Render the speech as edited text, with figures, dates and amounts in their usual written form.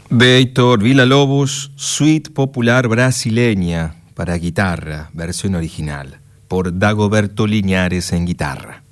De Heitor Villa-Lobos, suite popular brasileña para guitarra, versión original, por Dagoberto Liñares en guitarra.